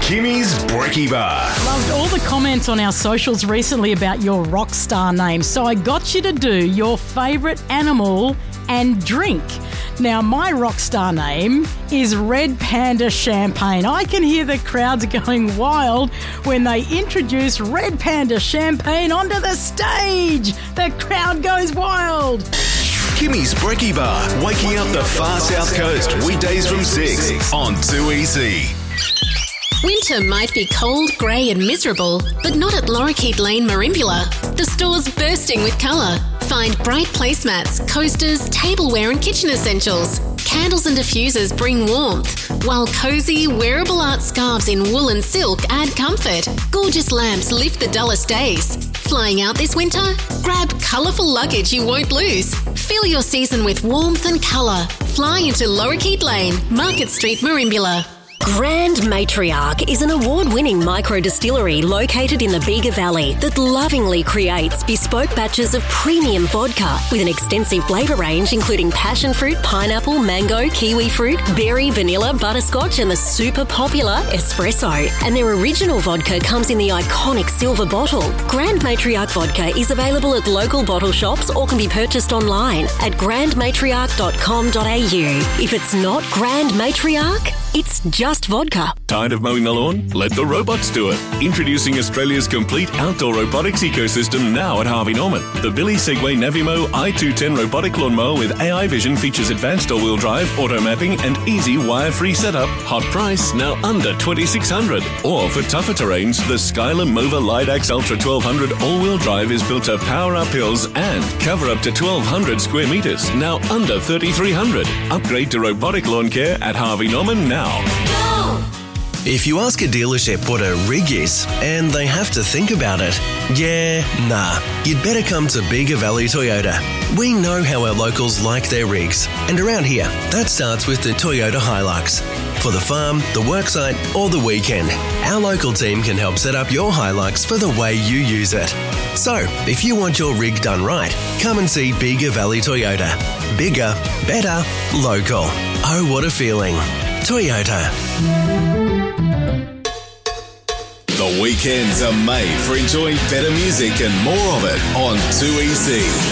Kimmy's Brekkie Bar. Loved all the comments on our socials recently about your rock star name, so I got you to do your favourite animal and drink. Now, my rock star name is Red Panda Champagne. I can hear the crowds going wild when they introduce Red Panda Champagne onto the stage. The crowd goes wild. Kimmy's Brekkie Bar, waking up the far south coast, weekdays from 6 on 2EC. Winter might be cold, grey and miserable, but not at Lorikeet Lane, Merimbula. The store's bursting with colour. Find bright placemats, coasters, tableware and kitchen essentials. Candles and diffusers bring warmth, while cosy, wearable art scarves in wool and silk add comfort. Gorgeous lamps lift the dullest days. Flying out this winter? Grab colourful luggage you won't lose. Fill your season with warmth and colour. Fly into Lorikeet Lane, Market Street, Merimbula. Grand Matriarch is an award-winning micro-distillery located in the Bega Valley that lovingly creates bespoke batches of premium vodka with an extensive flavour range including passion fruit, pineapple, mango, kiwi fruit, berry, vanilla, butterscotch and the super popular espresso. And their original vodka comes in the iconic silver bottle. Grand Matriarch vodka is available at local bottle shops or can be purchased online at grandmatriarch.com.au. If it's not Grand Matriarch, it's just vodka. Tired of mowing the lawn? Let the robots do it. Introducing Australia's complete outdoor robotics ecosystem now at Harvey Norman. The Billy Segway Navimo i210 robotic lawnmower with AI vision features advanced all-wheel drive, auto mapping and easy wire-free setup. Hot price, now under $2,600. Or for tougher terrains, the Skylar Mova Lidax Ultra 1200 all-wheel drive is built to power up hills and cover up to 1,200 square metres, now under $3,300. Upgrade to robotic lawn care at Harvey Norman now. If you ask a dealership what a rig is, and they have to think about it, you'd better come to Bega Valley Toyota. We know how our locals like their rigs, and around here, that starts with the Toyota Hilux. For the farm, the worksite, or the weekend, our local team can help set up your Hilux for the way you use it. So, if you want your rig done right, come and see Bega Valley Toyota. Bigger, better, local. Oh, what a feeling. Toyota. The weekends are made for enjoying better music and more of it on 2EC.